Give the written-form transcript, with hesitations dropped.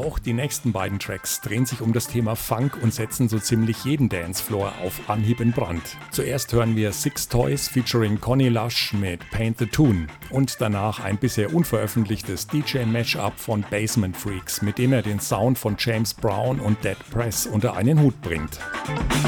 Auch die nächsten beiden Tracks drehen sich um das Thema Funk und setzen so ziemlich jeden Dancefloor auf Anhieb in Brand. Zuerst hören wir Six Toys featuring Connie Lush mit Paint the Tune und danach ein bisher unveröffentlichtes DJ-Mashup von Basement Freaks, mit dem er den Sound von James Brown und Dead Press unter einen Hut bringt.